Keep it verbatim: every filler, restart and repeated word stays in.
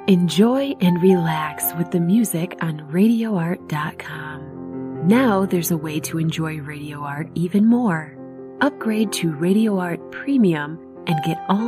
Enjoy and relax with the music on radio art dot com. Now there's a way to enjoy Radio Art even more. Upgrade to Radio Art Premium and get all